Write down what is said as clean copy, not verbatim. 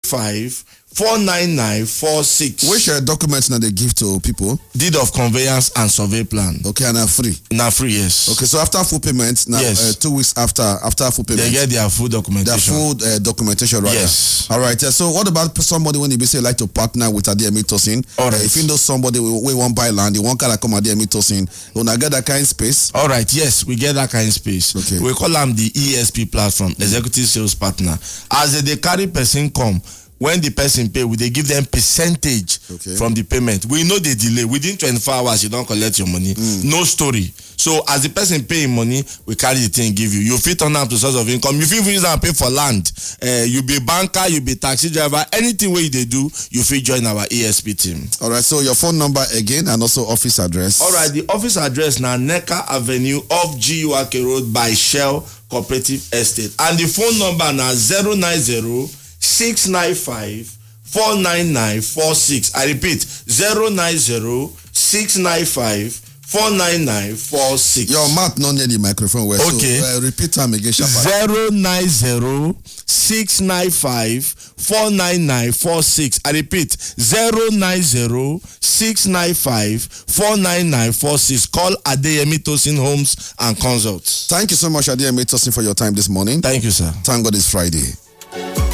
695-499-46. Which documents now they give to people? Deed of conveyance and survey plan. Okay, and are free. Now free, yes. Okay, so after full payment, now yes. 2 weeks after full payment, they get their full documentation. Their full documentation, right? Yes. All right. So what about somebody when you say like to partner with Adeyemi Tosin? All right. If you know somebody we won't buy land, you want to come Adeyemi Tosin, when I get that kind of space. All right. Yes, we get that kind of space. Okay. We call them the ESP platform, Executive Sales Partner. As they carry person come. When the person pay, they give them percentage from the payment. We know they delay. Within 24 hours, you don't collect your money. No story. So as the person paying money, we carry the thing, give you. You fit on up to source of income. You fit use and pay for land. You be banker, you be taxi driver. Anything way they do, you fit join our ESP team. All right. So your phone number again and also office address. All right. The office address now Neka Avenue off GUAK Road by Shell Cooperative Estate. And the phone number now 090-695-499-46. I repeat, 090-695-499-46. Your mouth not near the microphone. Well, okay. So, repeat time again, Shapa. 090-695-499-46. I repeat, 090-695-499-46. Call Adeyemi Tosin Homes and Consults. Thank you so much, Adeyemi Tosin, for your time this morning. Thank you, sir. Thank God it's Friday.